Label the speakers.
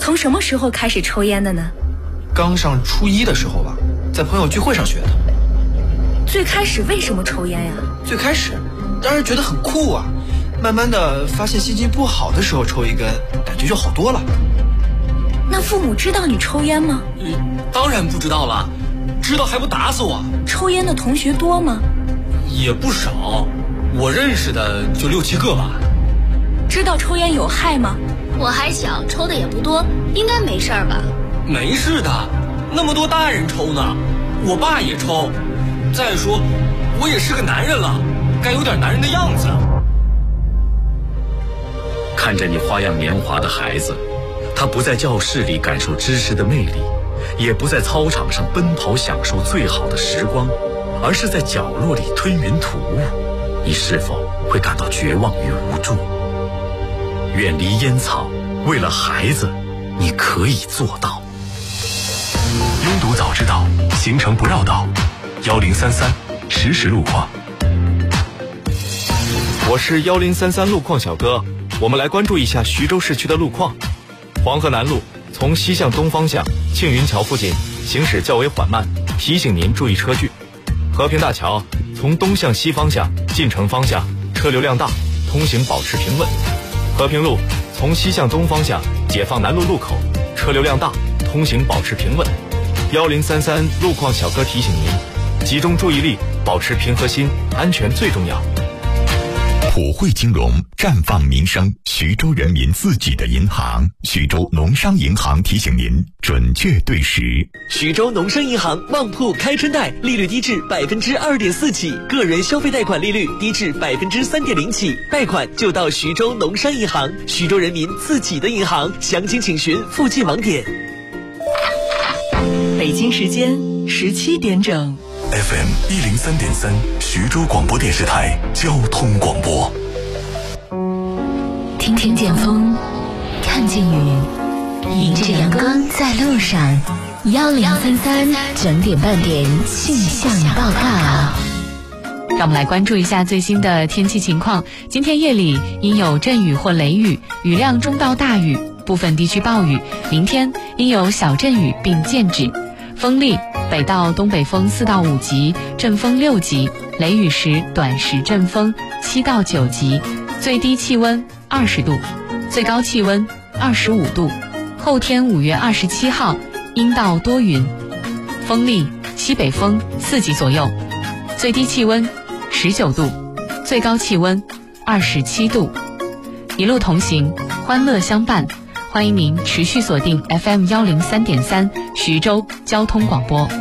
Speaker 1: 从什么时候开始抽烟的呢？
Speaker 2: 刚上初一的时候吧，在朋友聚会上学的。
Speaker 1: 最开始为什么抽烟呀？
Speaker 2: 最开始当然觉得很酷啊，慢慢的发现心情不好的时候抽一根，感觉就好多了。
Speaker 1: 那父母知道你抽烟吗？
Speaker 3: 当然不知道了，知道还不打死我。
Speaker 1: 抽烟的同学多吗？
Speaker 3: 也不少，我认识的就6、7个吧。
Speaker 1: 知道抽烟有害吗？
Speaker 4: 我还小，抽的也不多，应该没事儿吧？
Speaker 3: 没事的，那么多大人抽呢，我爸也抽。再说，我也是个男人了，该有点男人的样子。
Speaker 5: 看着你花样年华的孩子，他不在教室里感受知识的魅力，也不在操场上奔跑享受最好的时光，而是在角落里吞云吐雾，你是否会感到绝望与无助？远离烟草，为了孩子，你可以做到。
Speaker 6: 拥堵早知道，行程不绕道。1033实时路况。
Speaker 7: 我是1033路况小哥，我们来关注一下徐州市区的路况。黄河南路从西向东方向庆云桥附近行驶较为缓慢，提醒您注意车距。和平大桥从东向西方向进城方向车流量大，通行保持平稳。和平路从西向东方向解放南路路口车流量大，通行保持平稳。1033路况小哥提醒您，集中注意力，保持平和心，安全最重要。
Speaker 8: 普惠金融绽放民生，徐州人民自己的银行，徐州农商银行提醒您准确对时。
Speaker 9: 徐州农商银行旺铺开春贷，利率低至2.4%起，个人消费贷款利率低至3.0%起，贷款就到徐州农商银行，徐州人民自己的银行，详情请询附近网点。
Speaker 10: 北京时间17点整。
Speaker 6: FM 103.3，徐州广播电视台交通广播。
Speaker 11: 听见风，看见雨，迎着阳光在路上。1033整点半点气象报告。
Speaker 12: 让我们来关注一下最新的天气情况。今天夜里应有阵雨或雷雨，雨量中到大雨，部分地区暴雨。明天应有小阵雨并见止。风力北到东北风4到5级，阵风6级，雷雨时短时阵风7到9级，最低气温20度，最高气温25度。后天5月27号阴到多云，风力西北风4级左右，最低气温19度，最高气温27度。一路同行，欢乐相伴。欢迎您持续锁定 FM 103.3徐州交通广播。